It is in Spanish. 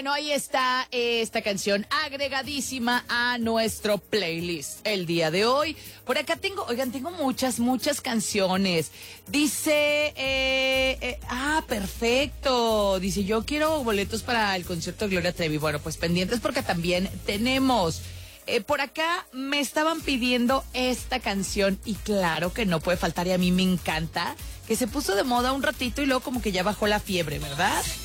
Bueno, ahí está esta canción agregadísima a nuestro playlist el día de hoy. Por acá tengo muchas canciones. Dice, perfecto. Dice, yo quiero boletos para el concierto de Gloria Trevi. Bueno, pues pendientes porque también tenemos. Por acá me estaban pidiendo esta canción y claro que no puede faltar y a mí me encanta, que se puso de moda un ratito y luego como que ya bajó la fiebre, ¿verdad?